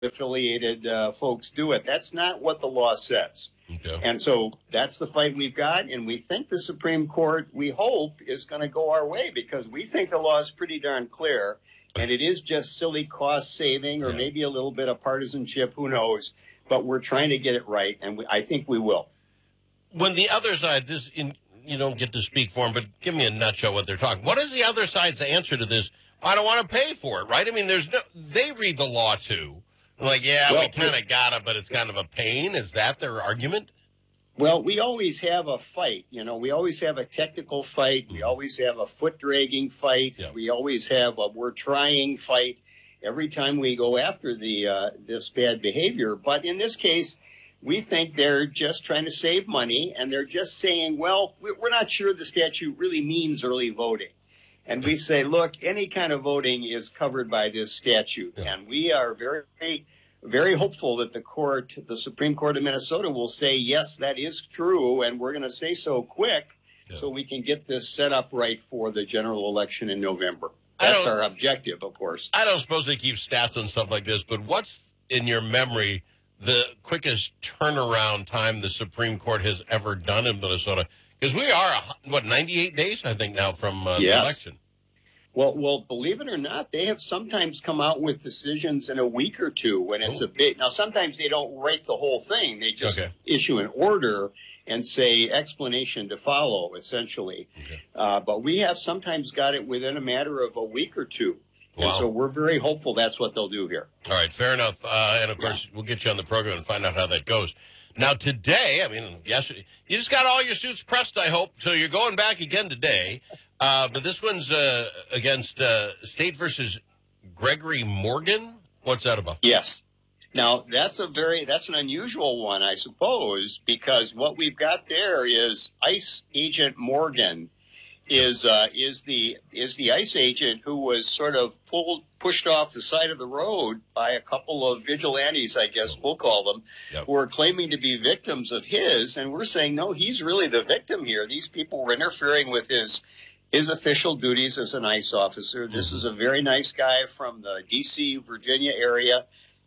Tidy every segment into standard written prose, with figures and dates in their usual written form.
affiliated folks do it. That's not what the law says. Okay. And so that's the fight we've got, and we think the Supreme Court, we hope, is going to go our way because we think the law is pretty darn clear, and it is just silly cost saving or maybe a little bit of partisanship, who knows, but we're trying to get it right, and I think we will. When the other side, you don't get to speak for them, but give me a nutshell what they're talking. What is the other side's answer to this? I don't want to pay for it, right? I mean, they read the law too. Like, we kind of got it, but it's kind of a pain. Is that their argument? Well, we always have a fight. We always have a technical fight. We always have a foot-dragging fight. Yeah. We always have a we're-trying fight every time we go after this bad behavior. But in this case, we think they're just trying to save money, and they're just saying, well, we're not sure the statute really means early voting. And we say, look, any kind of voting is covered by this statute. Yeah. And we are very, very hopeful that the Supreme Court of Minnesota will say, yes, that is true, and we're going to say so quick so we can get this set up right for the general election in November. That's our objective, of course. I don't suppose they keep stats on stuff like this, but what's in your memory the quickest turnaround time the Supreme Court has ever done in Minnesota? Because we are, 98 days, I think, now from the election. Well, believe it or not, they have sometimes come out with decisions in a week or two when it's a big. Now, sometimes they don't write the whole thing. They just issue an order and say explanation to follow, essentially. Okay. But we have sometimes got it within a matter of a week or two. Wow. And so we're very hopeful that's what they'll do here. All right, fair enough. And, of course, we'll get you on the program and find out how that goes. Now, today, yesterday, you just got all your suits pressed, I hope, so you're going back again today. But this one's against State versus Gregory Morgan. What's that about? Yes. Now, that's an unusual one, I suppose, because what we've got there is ICE agent Morgan is the ICE agent who was sort of pushed off the side of the road by a couple of vigilantes, I guess we'll call them, who are claiming to be victims of his. And we're saying, no, he's really the victim here. These people were interfering with his official duties as an ICE officer. This is a very nice guy from the D.C., Virginia area.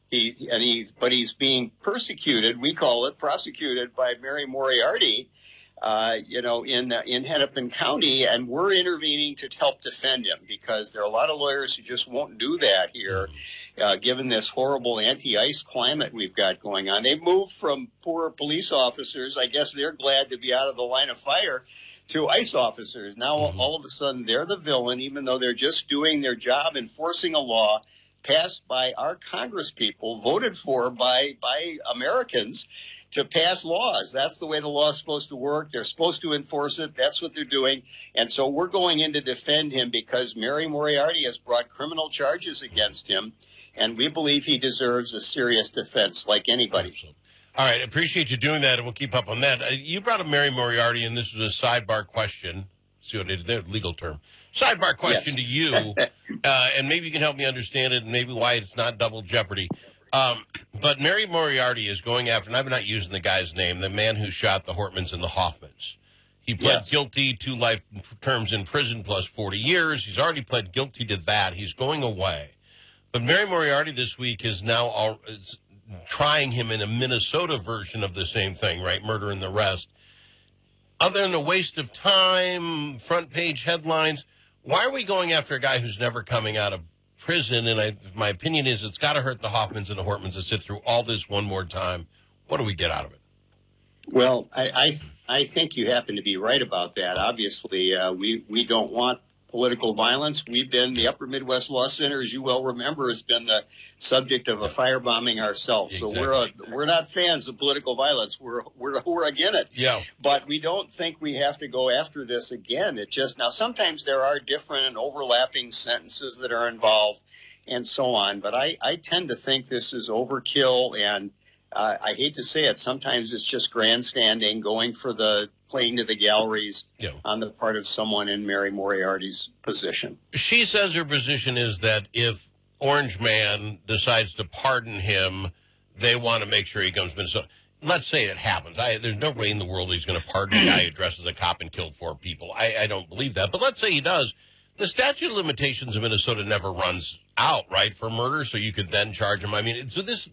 But he's being persecuted. We call it prosecuted by Mary Moriarty, in Hennepin County, and we're intervening to help defend him because there are a lot of lawyers who just won't do that here, given this horrible anti-ICE climate we've got going on. They've moved from poor police officers. I guess they're glad to be out of the line of fire, to ICE officers. Now, all of a sudden, they're the villain, even though they're just doing their job, enforcing a law passed by our congresspeople, voted for by Americans to pass laws. That's the way the law is supposed to work. They're supposed to enforce it. That's what they're doing. And so we're going in to defend him because Mary Moriarty has brought criminal charges against him, and we believe he deserves a serious defense like anybody. Absolutely. All right, appreciate you doing that, and we'll keep up on that. You brought up Mary Moriarty, and this was a sidebar question. See what it is, legal term. Sidebar question to you, and maybe you can help me understand it and maybe why it's not double jeopardy. But Mary Moriarty is going after, and I'm not using the guy's name, the man who shot the Hortmans and the Hoffmans. He pled guilty to life terms in prison plus 40 years. He's already pled guilty to that. He's going away. But Mary Moriarty this week is now trying him in a Minnesota version of the same thing, right? Murder and the rest. Other than a waste of time, front page headlines, why are we going after a guy who's never coming out of prison? And my opinion is it's got to hurt the Hoffmans and the Hortmans to sit through all this one more time. What do we get out of it? Well, I think you happen to be right about that. Obviously, we don't want political violence. The Upper Midwest Law Center, as you well remember, has been the subject of a firebombing ourselves. Exactly. So we're not fans of political violence. We're against it. Yeah. But we don't think we have to go after this again. Now sometimes there are different and overlapping sentences that are involved and so on. But I tend to think this is overkill, and I hate to say it, sometimes it's just grandstanding, playing to the galleries on the part of someone in Mary Moriarty's position. She says her position is that if Orange Man decides to pardon him, they want to make sure he comes to Minnesota. Let's say it happens. There's no way in the world he's going to pardon a guy who dresses as a cop and killed 4 people. I don't believe that. But let's say he does. The statute of limitations in Minnesota never runs out, right, for murder, so you could then charge him. I mean, so this